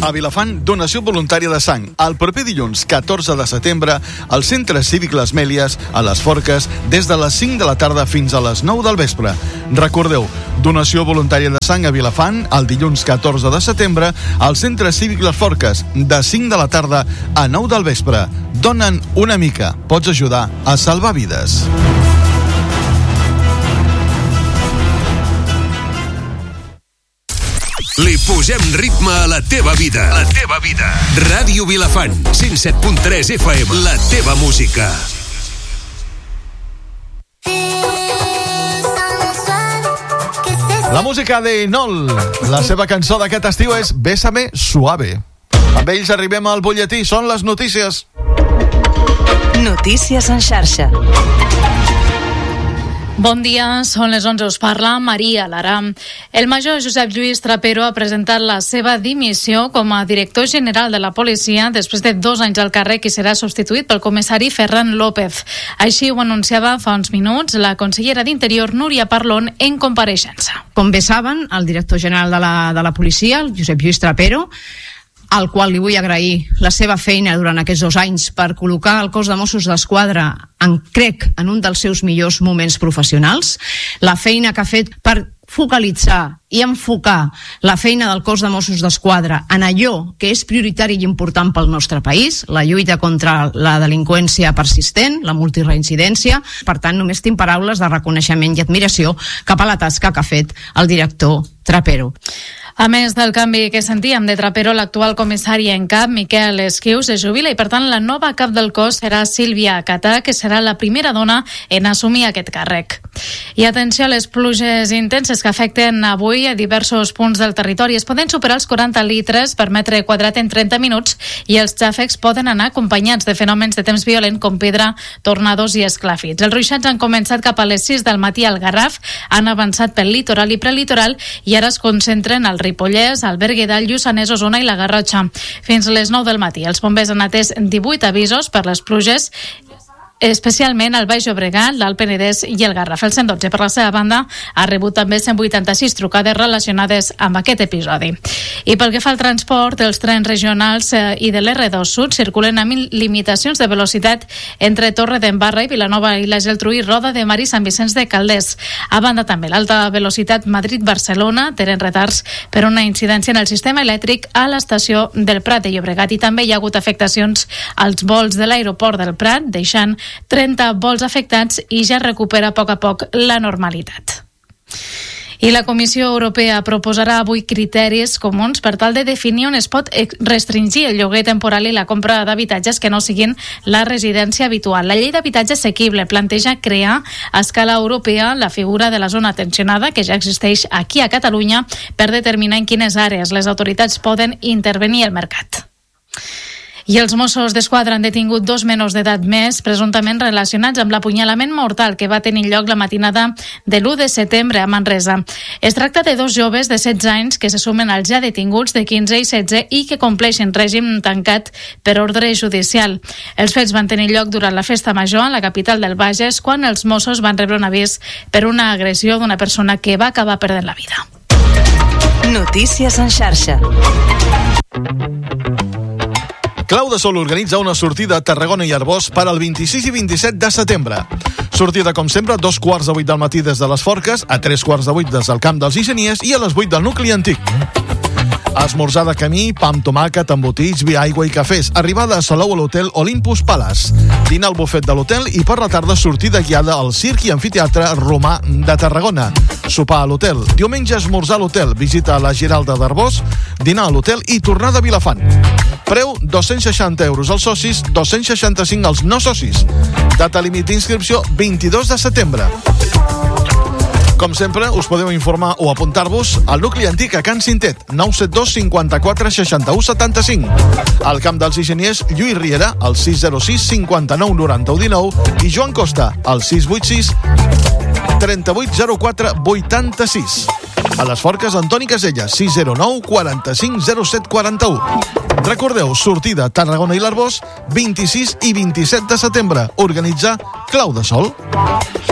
A Vilafant, donació voluntària de sang. El proper dilluns, 14 de setembre, al Centre Cívic Les Mèlies, a les Forques, des de les 5 de la tarda fins a les 9 del vespre. Recordeu, donació voluntària de sang a Vilafant, el dilluns 14 de setembre, al Centre Cívic Les Forques, de 5 de la tarda a 9 del vespre. Dona'n una mica. Pots ajudar a salvar vides. Li posem ritme a la teva vida. La teva vida. Ràdio Vilafant, 107.3 FM. La teva música. La música de Nol. La seva cançó d'aquest estiu és Bésame Suave. Amb ells arribem al butlletí. Són les notícies. Notícies en xarxa. Bon dia, són les 11, us parla Maria Lara. El major Josep Lluís Trapero ha presentat la seva dimissió com a director general de la policia després de 2 anys al càrrec i serà substituït pel comissari Ferran López. Així ho anunciava fa uns minuts la consellera d'Interior Núria Parlon en compareixença. Com bé saben, el director general de la policia, el Josep Lluís Trapero, al qual li vull agrair la seva feina durant aquests 2 anys per col·locar el cos de Mossos d'Esquadra crec, en un dels seus millors moments professionals, la feina que ha fet per focalitzar i enfocar la feina del cos de Mossos d'Esquadra en allò que és prioritari i important pel nostre país, la lluita contra la delinqüència persistent, la multireincidència. Per tant, només tinc paraules de reconeixement i admiració cap a la tasca que ha fet el director Trapero. A més del canvi que sentíem de Trapero, l'actual comissari en cap, Miquel Esquius, es jubila i, per tant, la nova cap del cos serà Sílvia Catà, que serà la primera dona en assumir aquest càrrec. I atenció a les pluges intenses que afecten avui a diversos punts del territori. Es poden superar els 40 litres per metre quadrat en 30 minuts i els xàfecs poden anar acompanyats de fenòmens de temps violent com pedra, tornados i esclafits. Els ruixats han començat cap a les 6 del matí al Garraf, han avançat pel litoral i prelitoral i ara es concentren al Ripollès, al Berguedà, el Lluçanès, Osona i la Garrotxa. Fins les 9 del matí, els bombers han atès 18 avisos per les pluges, especialment al Baix Llobregat, l'Alt Penedès i el Garraf. El 112, per la seva banda, ha rebut també 186 trucades relacionades amb aquest episodi. I pel que fa al transport, els trens regionals i de l'R2 Sud circulen amb limitacions de velocitat entre Torre d'Embarra i Vilanova i la Geltrú i Roda de Mar i Sant Vicenç de Calders. A banda també l'alta velocitat Madrid-Barcelona tenen retards per una incidència en el sistema elèctric a l'estació del Prat de Llobregat i també hi ha hagut afectacions als vols de l'aeroport del Prat, deixant 30 vols afectats i ja recupera a poc la normalitat. I la Comissió Europea proposarà avui criteris comuns per tal de definir on es pot restringir el lloguer temporal i la compra d'habitatges que no siguin la residència habitual. La llei d'habitatge assequible planteja crear a escala europea la figura de la zona tensionada, que ja existeix aquí a Catalunya, per determinar en quines àrees les autoritats poden intervenir al mercat. I els Mossos d'Esquadra han detingut 2 menors d'edat més, presumptament relacionats amb l'apunyalament mortal que va tenir lloc la matinada de l'1 de setembre a Manresa. Es tracta de 2 joves de 16 anys que se sumen als ja detinguts de 15 i 16 i que compleixen règim tancat per ordre judicial. Els fets van tenir lloc durant la festa major a la capital del Bages, quan els Mossos van rebre un avís per una agressió d'una persona que va acabar perdent la vida. Notícies en xarxa. Clau de Sol organitza una sortida a Tarragona i Arbós per al 26 i 27 de setembre. Sortida, com sempre, a 7:45 del matí des de les Forques, a 7:45 des del Camp dels Ingeniers i a les 8 del nucli antic. Esmorzar de camí, pa amb tomàquet, embotits, vi, aigua i cafès. Arribada a Salou a l'hotel Olympus Palace. Dinar al bufet de l'hotel i per la tarda sortida guiada al Circ i Amfiteatre Romà de Tarragona. Sopar a l'hotel. Diumenge esmorzar a l'hotel. Visita a la Giralda d'Arbós, dinar a l'hotel i tornada a Vilafant. Preu 260 euros als socis, 265 als no socis. Data límit d'inscripció 22 de setembre. Com sempre, us podeu informar o apuntar-vos al nucli antic a Can Cintet, 972 54 61 75. Al Camp dels Ingeniers, Lluís Riera, al 606 59 91 19 i Joan Costa, al 686 38 04 86. A les Forques, Antoni Casella, 609 45 07 41. Recordeu, sortida Tarragona i l'Arbós, 26 i 27 de setembre. Organitza Clau de Sol.